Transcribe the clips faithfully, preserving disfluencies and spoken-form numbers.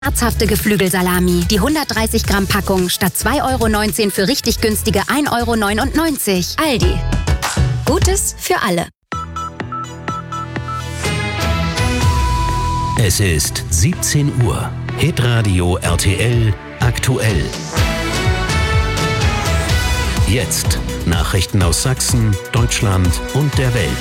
Herzhafte Geflügelsalami. Die hundertdreißig Gramm Packung statt zwei Euro neunzehn für richtig günstige ein Euro neunundneunzig. Aldi. Gutes für alle. Es ist siebzehn Uhr. Hitradio R T L aktuell. Jetzt Nachrichten aus Sachsen, Deutschland und der Welt.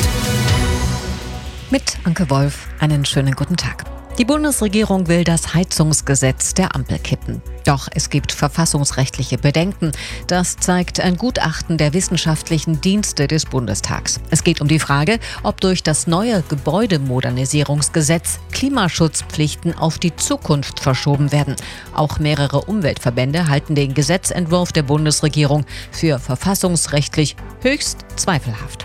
Mit Anke Wolf, einen schönen guten Tag. Die Bundesregierung will das Heizungsgesetz der Ampel kippen. Doch es gibt verfassungsrechtliche Bedenken. Das zeigt ein Gutachten der wissenschaftlichen Dienste des Bundestags. Es geht um die Frage, ob durch das neue Gebäudemodernisierungsgesetz Klimaschutzpflichten auf die Zukunft verschoben werden. Auch mehrere Umweltverbände halten den Gesetzentwurf der Bundesregierung für verfassungsrechtlich höchst zweifelhaft.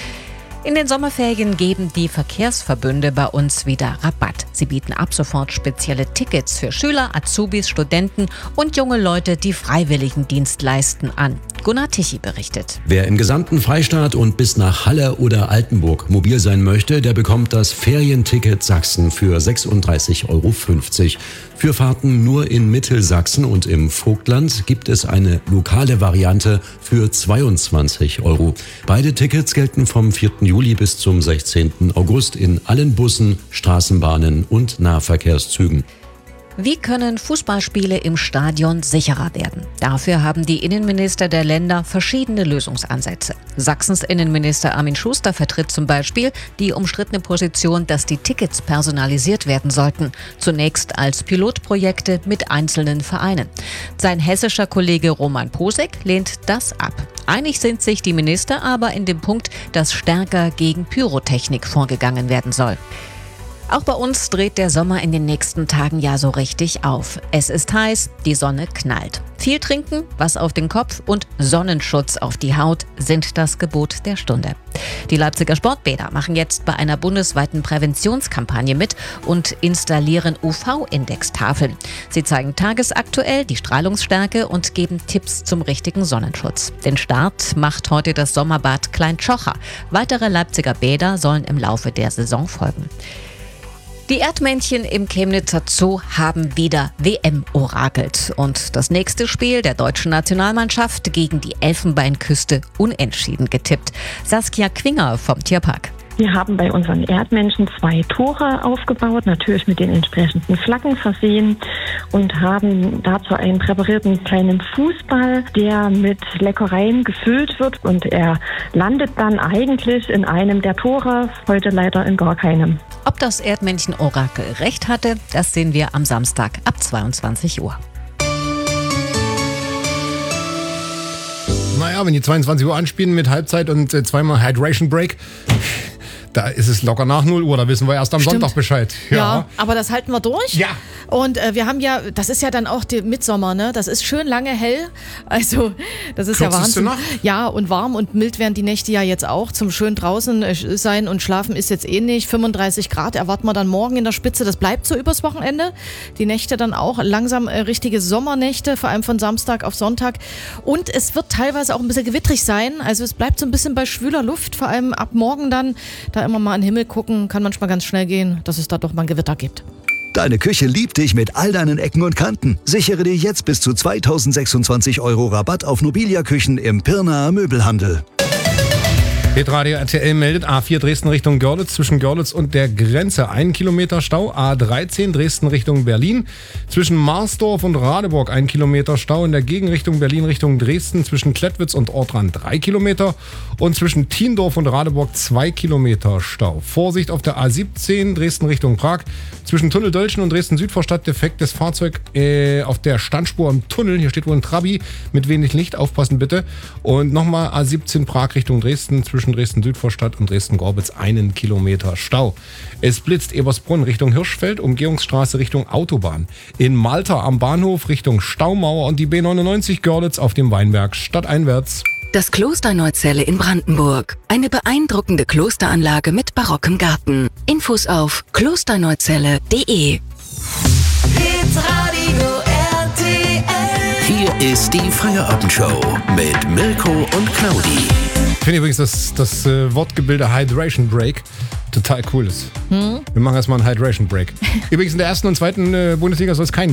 In den Sommerferien geben die Verkehrsverbünde bei uns wieder Rabatt. Sie bieten ab sofort spezielle Tickets für Schüler, Azubis, Studenten und junge Leute, die Freiwilligendienst leisten, an. Gunnar Tichy berichtet. Wer im gesamten Freistaat und bis nach Halle oder Altenburg mobil sein möchte, der bekommt das Ferienticket Sachsen für sechsunddreißig Euro fünfzig. Für Fahrten nur in Mittelsachsen und im Vogtland gibt es eine lokale Variante für zweiundzwanzig Euro. Beide Tickets gelten vom vierten Juli bis zum sechzehnten August in allen Bussen, Straßenbahnen und Nahverkehrszügen. Wie können Fußballspiele im Stadion sicherer werden? Dafür haben die Innenminister der Länder verschiedene Lösungsansätze. Sachsens Innenminister Armin Schuster vertritt zum Beispiel die umstrittene Position, dass die Tickets personalisiert werden sollten. Zunächst als Pilotprojekte mit einzelnen Vereinen. Sein hessischer Kollege Roman Posek lehnt das ab. Einig sind sich die Minister aber in dem Punkt, dass stärker gegen Pyrotechnik vorgegangen werden soll. Auch bei uns dreht der Sommer in den nächsten Tagen ja so richtig auf. Es ist heiß, die Sonne knallt. Viel trinken, was auf den Kopf und Sonnenschutz auf die Haut sind das Gebot der Stunde. Die Leipziger Sportbäder machen jetzt bei einer bundesweiten Präventionskampagne mit und installieren U V-Indextafeln. Sie zeigen tagesaktuell die Strahlungsstärke und geben Tipps zum richtigen Sonnenschutz. Den Start macht heute das Sommerbad Klein-Tschocher. Weitere Leipziger Bäder sollen im Laufe der Saison folgen. Die Erdmännchen im Chemnitzer Zoo haben wieder W M orakelt und das nächste Spiel der deutschen Nationalmannschaft gegen die Elfenbeinküste unentschieden getippt. Saskia Quinger vom Tierpark. Wir haben bei unseren Erdmännchen zwei Tore aufgebaut, natürlich mit den entsprechenden Flaggen versehen und haben dazu einen präparierten kleinen Fußball, der mit Leckereien gefüllt wird und er landet dann eigentlich in einem der Tore, heute leider in gar keinem. Ob das Erdmännchen-Orakel recht hatte, das sehen wir am Samstag ab zweiundzwanzig Uhr. Naja, wenn die zweiundzwanzig Uhr anspielen mit Halbzeit und äh, zweimal Hydration Break, da ist es locker nach null Uhr, da wissen wir erst am Stimmt. Sonntag Bescheid. Ja. ja, aber das halten wir durch. Ja. Und äh, wir haben ja, das ist ja dann auch der Mitsommer, ne? Das ist schön lange hell. Also, das ist Kürzeste ja Wahnsinn. Nacht. Ja, und warm und mild werden die Nächte ja jetzt auch. Zum schön draußen sein und schlafen ist jetzt eh nicht. fünfunddreißig Grad erwarten wir dann morgen in der Spitze. Das bleibt so übers Wochenende. Die Nächte dann auch langsam äh, richtige Sommernächte, vor allem von Samstag auf Sonntag. Und es wird teilweise auch ein bisschen gewittrig sein. Also es bleibt so ein bisschen bei schwüler Luft, vor allem ab morgen dann. Da immer mal an den Himmel gucken, kann manchmal ganz schnell gehen, dass es da doch mal ein Gewitter gibt. Deine Küche liebt dich mit all deinen Ecken und Kanten. Sichere dir jetzt bis zu zweitausendsechsundzwanzig Euro Rabatt auf Nobilia-Küchen im Pirnaer Möbelhandel. Hitradio R T L meldet A vier Dresden Richtung Görlitz, zwischen Görlitz und der Grenze ein Kilometer Stau. A dreizehn Dresden Richtung Berlin, zwischen Marsdorf und Radeburg ein Kilometer Stau. In der Gegenrichtung Berlin Richtung Dresden zwischen Klettwitz und Ortrand drei Kilometer und zwischen Thiendorf und Radeburg zwei Kilometer Stau. Vorsicht auf der A siebzehn Dresden Richtung Prag, zwischen Tunnel-Dölchen und Dresden-Südvorstadt defektes Fahrzeug äh, auf der Standspur im Tunnel. Hier steht wohl ein Trabi mit wenig Licht, aufpassen bitte. Und nochmal A siebzehn Prag Richtung Dresden, zwischen Dresden-Südvorstadt und Dresden-Gorbitz einen Kilometer Stau. Es blitzt Ebersbrunn Richtung Hirschfeld, Umgehungsstraße Richtung Autobahn. In Malta am Bahnhof Richtung Staumauer und die B neunundneunzig Görlitz auf dem Weinberg stadteinwärts. Das Kloster Neuzelle in Brandenburg. Eine beeindruckende Klosteranlage mit barockem Garten. Infos auf klosterneuzelle punkt de. Hier ist die Feierabendshow mit Mirko und Claudi. Ich finde übrigens das, das äh, Wortgebilde Hydration Break Total cool ist. Hm? Wir machen erstmal einen Hydration Break. Übrigens in der ersten und zweiten äh, Bundesliga soll es keinen